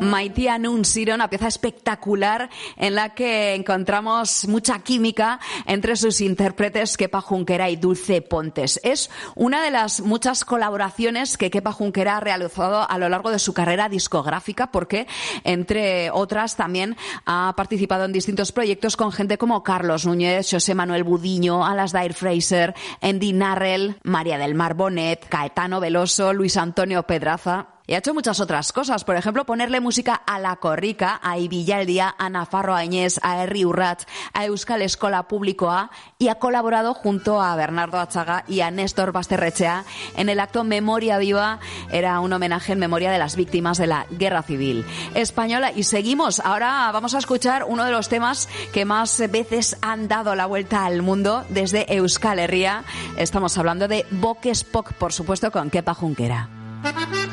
Maitia Nunziro, una pieza espectacular en la que encontramos mucha química entre sus intérpretes Kepa Junquera y Dulce Pontes. Es una de las muchas colaboraciones que Kepa Junquera ha realizado a lo largo de su carrera discográfica, porque, entre otras, también ha participado en distintos proyectos con gente como Carlos Núñez, José Manuel Budiño, Alasdair Fraser, Andy Narrell, María del Mar Bonet, Caetano Veloso, Luis Antonio Pedraza. Y ha hecho muchas otras cosas, por ejemplo, ponerle música a La Corrica, a Ibillaldia, a Nafarro Añez, a Herri Urrats, a Euskal Eskola Publikoa, y ha colaborado junto a Bernardo Atxaga y a Néstor Basterrechea en el acto Memoria Viva. Era un homenaje en memoria de las víctimas de la Guerra Civil Española. Y seguimos, ahora vamos a escuchar uno de los temas que más veces han dado la vuelta al mundo desde Euskal Herria. Estamos hablando de Bokespok, por supuesto, con Kepa Junquera.